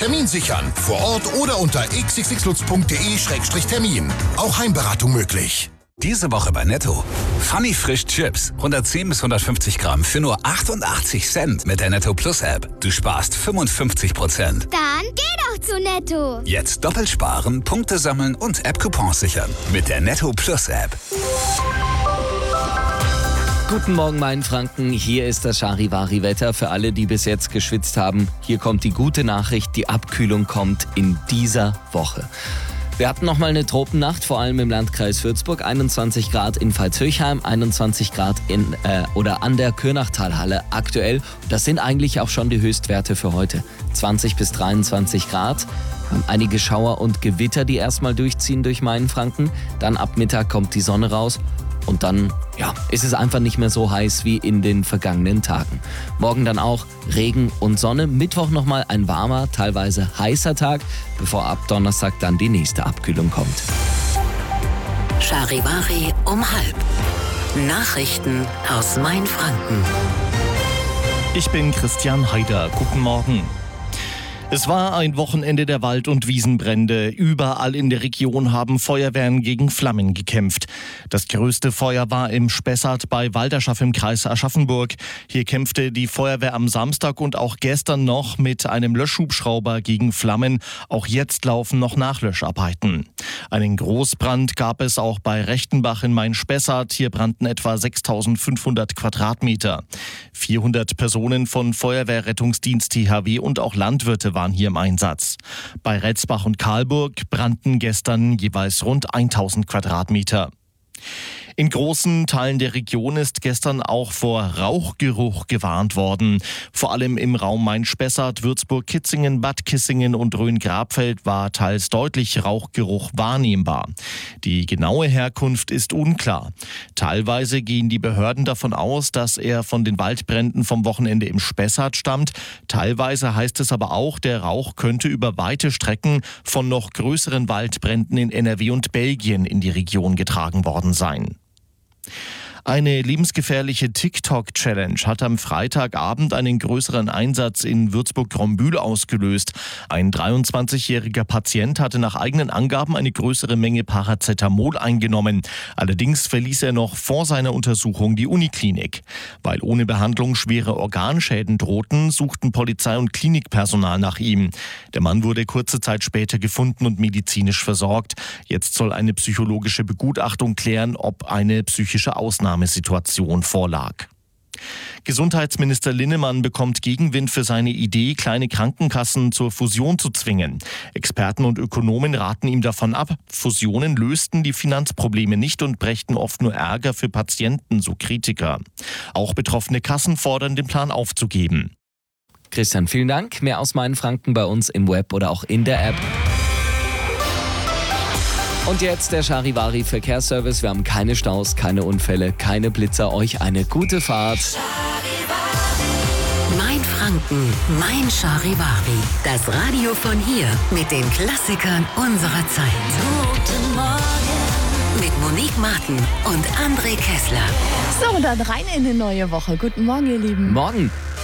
Termin sichern. Vor Ort oder unter xxxlutz.de/termin. Auch Heimberatung möglich. Diese Woche bei Netto. Funny Frisch Chips. 110 bis 150 Gramm für nur 88 Cent mit der Netto Plus App. Du sparst 55%. Dann geh doch zu Netto. Jetzt doppelt sparen, Punkte sammeln und App-Coupons sichern. Mit der Netto Plus App. Guten Morgen, Mainfranken. Hier ist das Charivari-Wetter für alle, die bis jetzt geschwitzt haben. Hier kommt die gute Nachricht, die Abkühlung kommt in dieser Woche. Wir hatten nochmal eine Tropennacht, vor allem im Landkreis Würzburg. 21 Grad in Pfalz-Höchheim, 21 Grad an der Kürnachtalhalle aktuell. Das sind eigentlich auch schon die Höchstwerte für heute. 20 bis 23 Grad. Wir haben einige Schauer und Gewitter, die erstmal durchziehen durch Mainfranken. Dann ab Mittag kommt die Sonne raus. Und dann, ist es einfach nicht mehr so heiß wie in den vergangenen Tagen. Morgen dann auch Regen und Sonne. Mittwoch nochmal ein warmer, teilweise heißer Tag, bevor ab Donnerstag dann die nächste Abkühlung kommt. Charivari um 12:30. Nachrichten aus Mainfranken. Ich bin Christian Haider. Guten Morgen. Es war ein Wochenende der Wald- und Wiesenbrände. Überall in der Region haben Feuerwehren gegen Flammen gekämpft. Das größte Feuer war im Spessart bei Walderschaff im Kreis Aschaffenburg. Hier kämpfte die Feuerwehr am Samstag und auch gestern noch mit einem Löschhubschrauber gegen Flammen. Auch jetzt laufen noch Nachlöscharbeiten. Einen Großbrand gab es auch bei Rechtenbach in Main-Spessart. Hier brannten etwa 6.500 Quadratmeter. 400 Personen von Feuerwehrrettungsdienst THW und auch Landwirte waren hier im Einsatz. Bei Retzbach und Karlburg brannten gestern jeweils rund 1.000 Quadratmeter. In großen Teilen der Region ist gestern auch vor Rauchgeruch gewarnt worden. Vor allem im Raum Main-Spessart, Würzburg-Kitzingen, Bad Kissingen und Rhön-Grabfeld war teils deutlich Rauchgeruch wahrnehmbar. Die genaue Herkunft ist unklar. Teilweise gehen die Behörden davon aus, dass er von den Waldbränden vom Wochenende im Spessart stammt. Teilweise heißt es aber auch, der Rauch könnte über weite Strecken von noch größeren Waldbränden in NRW und Belgien in die Region getragen worden sein. Eine lebensgefährliche TikTok-Challenge hat am Freitagabend einen größeren Einsatz in Würzburg-Grombühl ausgelöst. Ein 23-jähriger Patient hatte nach eigenen Angaben eine größere Menge Paracetamol eingenommen. Allerdings verließ er noch vor seiner Untersuchung die Uniklinik. Weil ohne Behandlung schwere Organschäden drohten, suchten Polizei und Klinikpersonal nach ihm. Der Mann wurde kurze Zeit später gefunden und medizinisch versorgt. Jetzt soll eine psychologische Begutachtung klären, ob eine psychische Ausnahmesituation vorlag. Gesundheitsminister Linnemann bekommt Gegenwind für seine Idee, kleine Krankenkassen zur Fusion zu zwingen. Experten und Ökonomen raten ihm davon ab. Fusionen lösten die Finanzprobleme nicht und brächten oft nur Ärger für Patienten, so Kritiker. Auch betroffene Kassen fordern, den Plan aufzugeben. Christian, vielen Dank. Mehr aus Mainfranken bei uns im Web oder auch in der App. Und jetzt der Charivari Verkehrsservice. Wir haben keine Staus, keine Unfälle, keine Blitzer. Euch eine gute Fahrt. Mainfranken, mein Charivari. Das Radio von hier mit den Klassikern unserer Zeit. Guten Morgen. Mit Monique Martin und André Kessler. So, dann rein in eine neue Woche. Guten Morgen, ihr Lieben. Morgen.